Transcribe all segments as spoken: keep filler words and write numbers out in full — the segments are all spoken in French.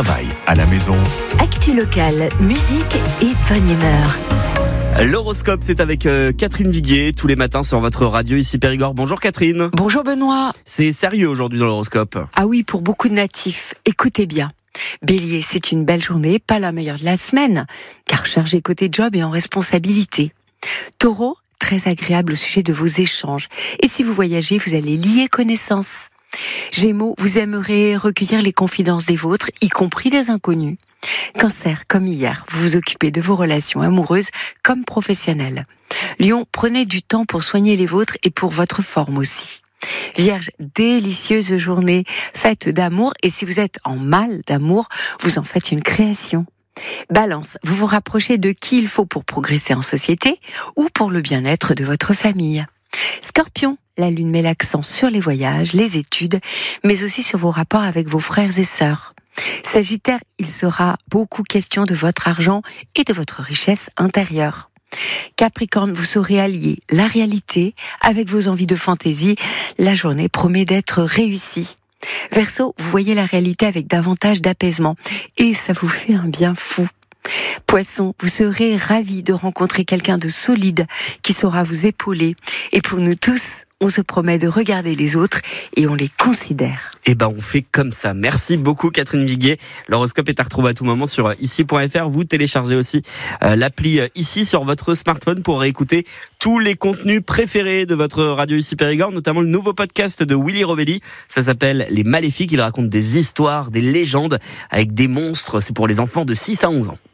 travail, à la maison. Actu locale, musique et bonne humeur. L'horoscope, c'est avec euh, Catherine Viguier, tous les matins sur votre radio, ici Périgord. Bonjour Catherine. Bonjour Benoît. C'est sérieux aujourd'hui dans l'horoscope. Ah oui, pour beaucoup de natifs. Écoutez bien. Bélier, c'est une belle journée, pas la meilleure de la semaine, car chargé côté job et en responsabilité. Taureau, très agréable au sujet de vos échanges. Et si vous voyagez, vous allez lier connaissances. Gémeaux, vous aimerez recueillir les confidences des vôtres, y compris des inconnus. Cancer, comme hier, vous vous occupez de vos relations amoureuses comme professionnelles. Lion, prenez du temps pour soigner les vôtres et pour votre forme aussi. Vierge, délicieuse journée, faite d'amour, et si vous êtes en mal d'amour, vous en faites une création. Balance, vous vous rapprochez de qui il faut pour progresser en société ou pour le bien-être de votre famille. Scorpion, la lune met l'accent sur les voyages, les études, mais aussi sur vos rapports avec vos frères et sœurs. Sagittaire, il sera beaucoup question de votre argent et de votre richesse intérieure. Capricorne, vous saurez allier la réalité avec vos envies de fantaisie. La journée promet d'être réussie. Verseau, vous voyez la réalité avec davantage d'apaisement et ça vous fait un bien fou. Poisson, vous serez ravis de rencontrer quelqu'un de solide qui saura vous épauler. Et pour nous tous, on se promet de regarder les autres et on les considère. Eh ben, on fait comme ça. Merci beaucoup Catherine Viguier. L'horoscope est à retrouver à tout moment sur ici point f r. Vous téléchargez aussi euh, l'appli euh, ici sur votre smartphone pour réécouter tous les contenus préférés de votre radio ici Périgord, notamment le nouveau podcast de Willy Rovelli. Ça s'appelle Les Maléfiques. Il raconte des histoires, des légendes avec des monstres. C'est pour les enfants de six à onze ans.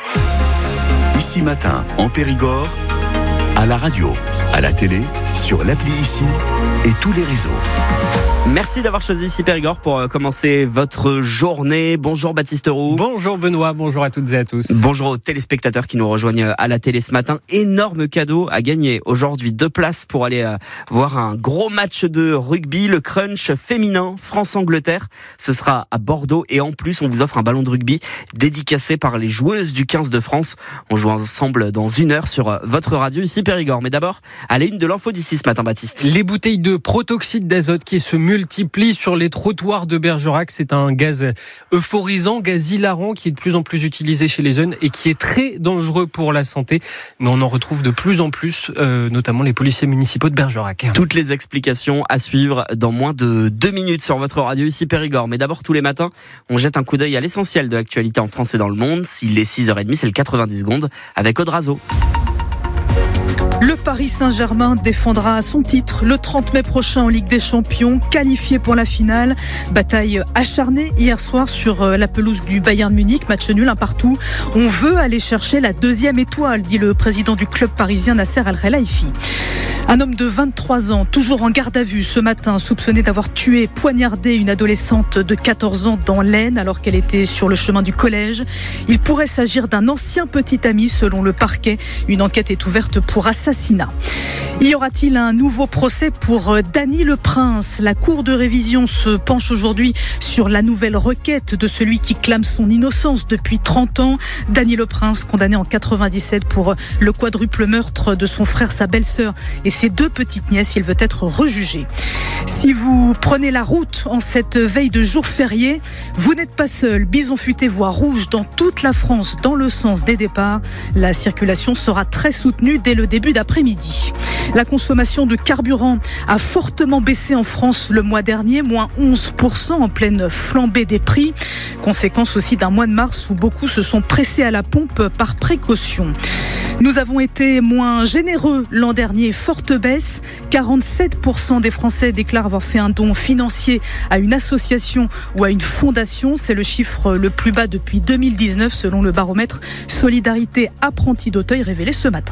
Ici Matin, en Périgord, à la radio, à la télé, sur l'appli Ici et tous les réseaux. Merci d'avoir choisi ici Périgord pour commencer votre journée. Bonjour Baptiste Roux. Bonjour Benoît, bonjour à toutes et à tous. Bonjour aux téléspectateurs qui nous rejoignent à la télé ce matin. Énorme cadeau à gagner aujourd'hui. Deux places pour aller voir un gros match de rugby, le crunch féminin France-Angleterre. Ce sera à Bordeaux et en plus on vous offre un ballon de rugby dédicacé par les joueuses du quinze de France. On joue ensemble dans une heure sur votre radio ici Périgord. Mais d'abord, à la une de l'info d'ici ce matin Baptiste. Les bouteilles de protoxyde d'azote qui se multiplie sur les trottoirs de Bergerac. C'est un gaz euphorisant, gaz hilarant qui est de plus en plus utilisé chez les jeunes et qui est très dangereux pour la santé. Mais on en retrouve de plus en plus, euh, notamment les policiers municipaux de Bergerac. Toutes les explications à suivre dans moins de deux minutes sur votre radio ici Périgord. Mais d'abord, tous les matins, on jette un coup d'œil à l'essentiel de l'actualité en France et dans le monde. S'il est six heures trente, c'est le quatre-vingt-dix secondes avec Audrazo. Le Paris Saint-Germain défendra son titre le trente mai prochain en Ligue des Champions, qualifié pour la finale. Bataille acharnée hier soir sur la pelouse du Bayern Munich, match nul, un partout. On veut aller chercher la deuxième étoile, dit le président du club parisien Nasser Al-Khelaifi. Un homme de vingt-trois ans, toujours en garde à vue ce matin, soupçonné d'avoir tué, poignardé une adolescente de quatorze ans dans l'Aisne alors qu'elle était sur le chemin du collège. Il pourrait s'agir d'un ancien petit ami selon le parquet. Une enquête est ouverte pour assassinat. Y aura-t-il un nouveau procès pour Dany Le Prince ? La cour de révision se penche aujourd'hui sur la nouvelle requête de celui qui clame son innocence depuis trente ans. Dany Le Prince, condamné en quatre-vingt-dix-sept pour le quadruple meurtre de son frère, sa belle-sœur et ses deux petites nièces. Il veut être rejugé. Si vous prenez la route en cette veille de jour férié, vous n'êtes pas seul. Bison futé voie rouge dans toute la France dans le sens des départs. La circulation sera très soutenue dès le début d'après-midi. La consommation de carburant a fortement baissé en France le mois dernier, moins onze pour cent en pleine flambée des prix. Conséquence aussi d'un mois de mars où beaucoup se sont pressés à la pompe par précaution. Nous avons été moins généreux l'an dernier, forte baisse. quarante-sept pour cent des Français déclarent avoir fait un don financier à une association ou à une fondation. C'est le chiffre le plus bas depuis deux mille dix-neuf selon le baromètre Solidarité Apprentis d'Auteuil révélé ce matin.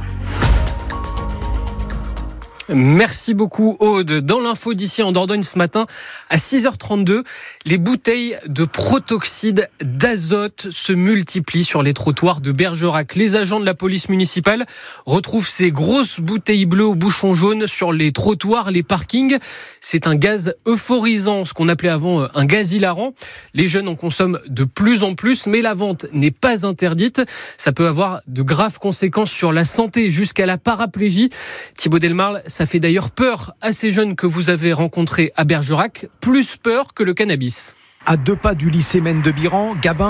Merci beaucoup Aude. Dans l'info d'ici en Dordogne ce matin, à six heures trente-deux, les bouteilles de protoxyde d'azote se multiplient sur les trottoirs de Bergerac. Les agents de la police municipale retrouvent ces grosses bouteilles bleues au bouchon jaune sur les trottoirs, les parkings. C'est un gaz euphorisant, ce qu'on appelait avant un gaz hilarant. Les jeunes en consomment de plus en plus, mais la vente n'est pas interdite. Ça peut avoir de graves conséquences sur la santé, jusqu'à la paraplégie. Thibaut Delmarle, ça fait d'ailleurs peur à ces jeunes que vous avez rencontrés à Bergerac, plus peur que le cannabis. À deux pas du lycée Mène de Biran, Gabin